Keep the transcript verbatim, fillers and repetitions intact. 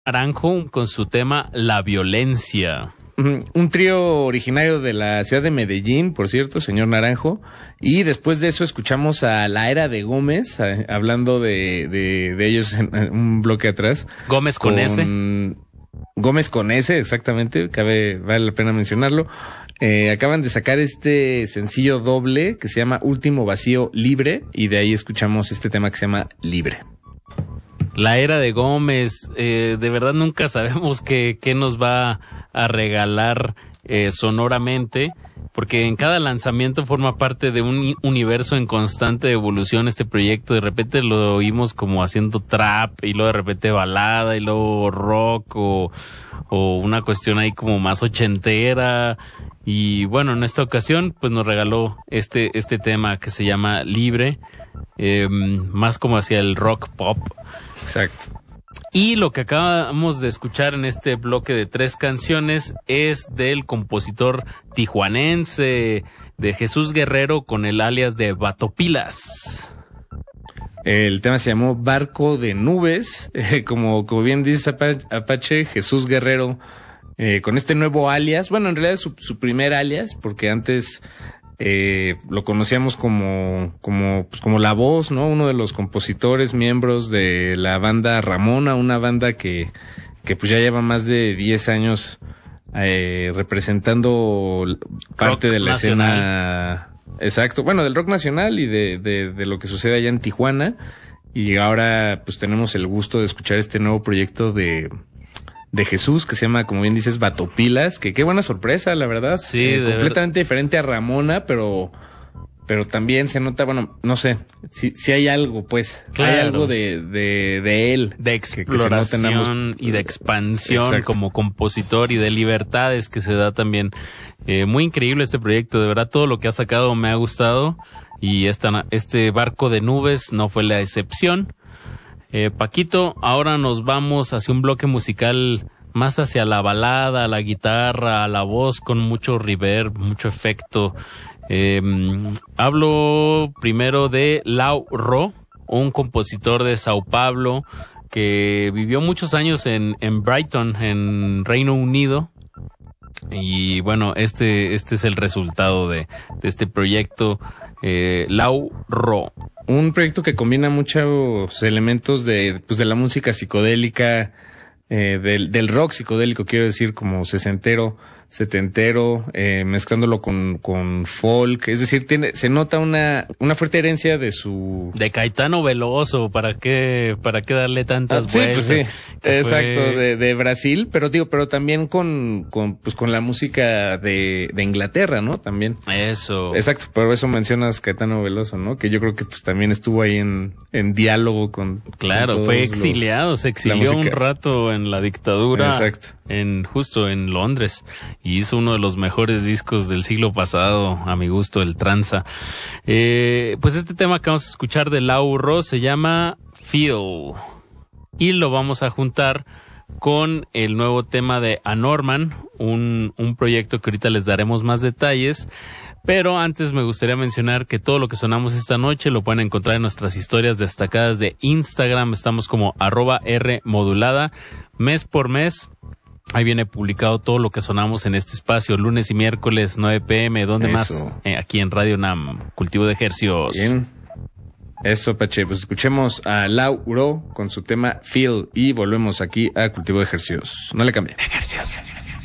Naranjo con su tema La Violencia. Un trío originario de la ciudad de Medellín, por cierto, señor Naranjo. Y después de eso escuchamos a La Era de Gómez, a, hablando de, de, de ellos en, en un bloque atrás. Gómez con, con S. Gómez con S, exactamente, cabe, vale la pena mencionarlo. Eh, acaban de sacar este sencillo doble que se llama Último Vacío Libre, y de ahí escuchamos este tema que se llama Libre. La Era de Gómez, eh, de verdad nunca sabemos qué, qué nos va a regalar eh, sonoramente, porque en cada lanzamiento forma parte de un universo en constante evolución este proyecto. De repente lo oímos como haciendo trap, y luego de repente balada, y luego rock, o, o una cuestión ahí como más ochentera. Y bueno, en esta ocasión pues nos regaló este, este tema que se llama Libre, eh, más como hacia el rock pop. Exacto. Y lo que acabamos de escuchar en este bloque de tres canciones es del compositor tijuanense de Jesús Guerrero con el alias de Batopilas. El tema se llamó Barco de Nubes, eh, como, como bien dice Apache, Jesús Guerrero, eh, con este nuevo alias. Bueno, en realidad es su, su primer alias, porque antes Eh, lo conocíamos como, como, pues como La Voz, ¿no? Uno de los compositores, miembros de la banda Ramona, una banda que, que pues ya lleva más de diez años eh, representando parte rock de la nacional. Escena. Exacto, bueno, del rock nacional y de, de, de lo que sucede allá en Tijuana. Y ahora pues tenemos el gusto de escuchar este nuevo proyecto de de Jesús, que se llama, como bien dices, Batopilas, que qué buena sorpresa, la verdad. Sí, eh, de completamente verdad. Diferente a Ramona, pero pero también se nota, bueno, no sé, si, si hay algo, pues, claro. Hay algo de, de, de él. De exploración que, que notamos, y de expansión exacto. Como compositor, y de libertades que se da también. Eh, muy increíble este proyecto, de verdad, todo lo que ha sacado me ha gustado, y esta, este Barco de Nubes no fue la excepción. Eh, Paquito, ahora nos vamos hacia un bloque musical más hacia la balada, la guitarra, la voz con mucho reverb, mucho efecto. Eh, hablo primero de Lau Ro, un compositor de Sao Paulo que vivió muchos años en, en Brighton, en Reino Unido. Y bueno, este, este es el resultado de, de este proyecto, eh, Lau Ro. Un proyecto que combina muchos elementos de, pues, de la música psicodélica, eh, del, del rock psicodélico, quiero decir, como sesentero, setentero, eh, mezclándolo con, con folk. Es decir, tiene, se nota una, una fuerte herencia de su... De Caetano Veloso, ¿para qué, para qué darle tantas ah, vueltas? Sí, pues sí, exacto, fue... de, de Brasil, pero digo, pero también con, con, pues con la música de, de Inglaterra, ¿no? También. Eso. Exacto, por eso mencionas Caetano Veloso, ¿no? Que yo creo que pues también estuvo ahí en, en diálogo con... Claro, con fue exiliado, los, se exilió un rato en la dictadura. Exacto. En, justo en Londres, y hizo uno de los mejores discos del siglo pasado, a mi gusto, el Tranza. Eh, pues este tema que vamos a escuchar de Lau Ro se llama Feel, y lo vamos a juntar con el nuevo tema de Anorman, un, un proyecto que ahorita les daremos más detalles. Pero antes me gustaría mencionar que todo lo que sonamos esta noche lo pueden encontrar en nuestras historias destacadas de Instagram. Estamos como arroba R modulada, mes por mes. Ahí viene publicado todo lo que sonamos en este espacio, lunes y miércoles, nueve pm. ¿Dónde Eso. más? Eh, aquí en Radio Nam, Cultivo de Ejercicios. Bien. Eso, Pache. Pues escuchemos a Lau Ro con su tema Feel y volvemos aquí a Cultivo de Ejercicios. No le cambie. Ejercicios.